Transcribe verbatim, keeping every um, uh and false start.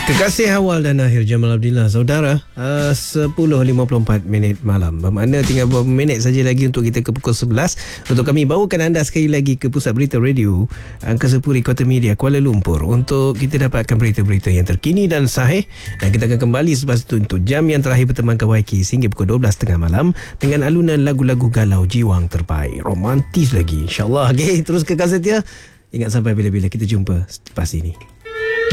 Kekasih awal dan akhir Jamal Abdillah. Saudara, uh, sepuluh lima puluh empat minit malam. Bermakna tinggal beberapa minit saja lagi untuk kita ke pukul sebelas. Untuk kami bawakan anda sekali lagi ke Pusat Berita Radio Angkasa Puri Kota Media Kuala Lumpur untuk kita dapatkan berita-berita yang terkini dan sahih. Dan kita akan kembali selepas itu untuk jam yang terakhir berteman ke Y K sehingga pukul dua belas tiga puluh malam dengan alunan lagu-lagu galau jiwang terbaik. Romantis lagi, insyaAllah. Okay, terus kekal setia. Ingat sampai bila-bila kita jumpa selepas ini.